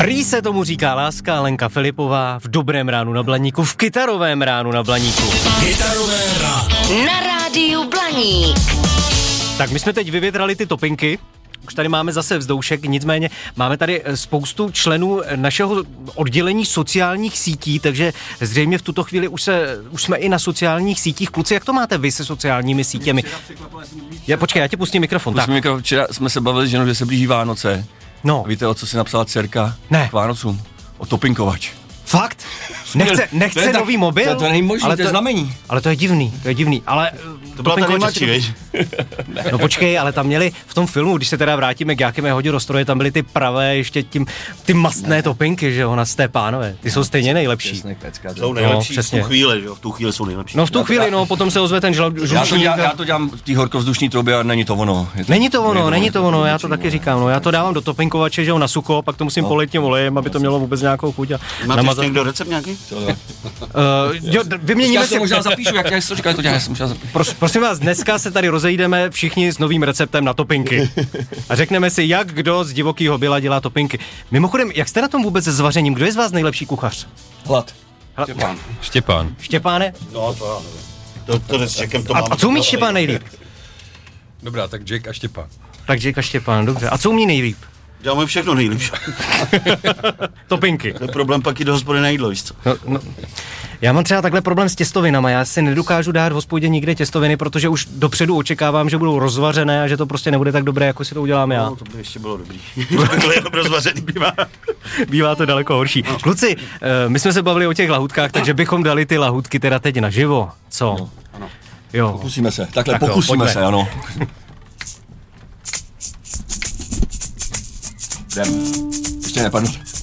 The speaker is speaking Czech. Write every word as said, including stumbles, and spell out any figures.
Prý se tomu říká láska, Lenka Filipová v Dobrém ránu na Blaníku, v Kytarovém ránu na Blaníku. Kytarové ráno. Na rádiu Blaník. Tak my jsme teď vyvětrali ty topinky, už tady máme zase vzdoušek, nicméně máme tady spoustu členů našeho oddělení sociálních sítí, takže zřejmě v tuto chvíli už, se, už jsme i na sociálních sítích. Kluci, jak to máte vy se sociálními sítěmi? Já, počkej, já ti pustím mikrofon. Pustím mikrofon. Včera jsme se bavili s ženou, že se blíží Vánoce. No. Víte, o co si napsala dcerka? Ne. K Vánocům. O topinkovač. Fakt? Nechce, nechce to nový tak, mobil? To, to není možné, ale to je znamení. Ale to je divný, to je divný, ale... To byla ta nejmladší, viď? No počkej, ale tam měli v tom filmu, když se teda vrátíme k Jákymé hodě rozstroje, tam byly ty pravé, ještě tím, ty mastné ne. topinky, že jo, na té pánové. Ty jsou stejně nejlepší. Jsou nejlepší no, v tu chvíli, jo, v tu chvíli jsou nejlepší. No v tu chvíli, no, potom se ozve ten žlab... Já to, dělám, já to dělám v té horkovzdušní troubě a není to ono. Je to, není to ono, není to ono, já to taky říkám, no, já to dávám do topinkovače, že jo, na sucho, pak to musím no. polejt tím olejem, aby to mělo vůbec nějakou chuť a namazat. Máte recept nějaký? Uh, jo, vyměníme si... Já možná zapíšu, jak já to říkám, to dělám, možná zapíšu. Pros, prosím vás, dneska se tady rozejdeme všichni s novým receptem na topinky. A řekneme si, jak kdo z divokýho byla dělá topinky. Mimochodem, jak jste na tom vůbec se zvařením? Kdo je z vás nejlepší kuchař? Hlad. Hlad. Štěpán. Štěpán. Štěpáne? No, to já nevím. To, to s Jackem to a, mám. a co umí Štěpán nejlíp? Dobrá, tak Jack a Štěpán. Tak Jack a Štěpán, dobře. A co umí nejlíp? Děláme všechno nejlíp. Topinky. To je problém pak i do hospody na jídlo, víš co? No, no. Já mám třeba takhle problém s těstovinama. Já si nedokážu dát v hospodě nikde těstoviny, protože už dopředu očekávám, že budou rozvařené a že to prostě nebude tak dobré, jako si to udělám já. No, to by ještě bylo dobrý. To by bylo jenom rozvařený. Bývá, bývá to daleko horší. No. Kluci, my jsme se bavili o těch lahutkách, takže bychom dali ty lahutky teda teď naživo. Co? No, ano. Jo. Pokusíme se. Takhle, tak pokusíme jo, se, ano. Jdem. Ještě nepadnu.